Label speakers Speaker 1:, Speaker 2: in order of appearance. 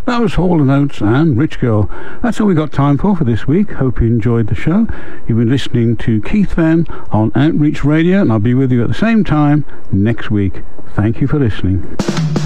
Speaker 1: That was Hall & Oates and Rich Girl. That's all we got time for this week. Hope you enjoyed the show. You've been listening to Keith Venn on Outreach Radio, and I'll be with you at the same time next week. Thank you for listening.